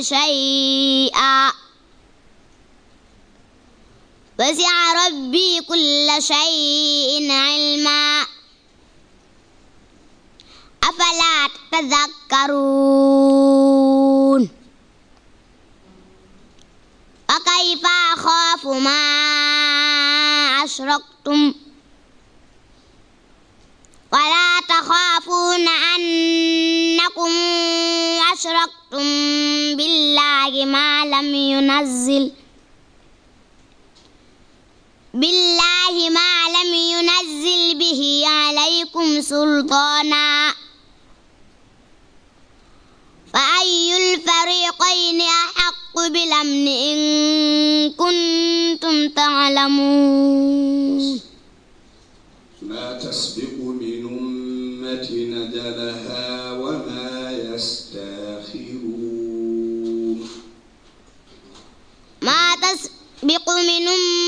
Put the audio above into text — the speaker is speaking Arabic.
شيئا وسع ربي كل شيء علما أفلا تتذكرون وكيف أخاف ما أشركتم ولا تخافون أنكم أشركتم بالله ما لم ينزل به عليكم سلطانا فأي الفريقين أحق بالأمن إن كنتم تعلمون ما تسبق من أمة أجلها وما يستأخرون ما تسبق من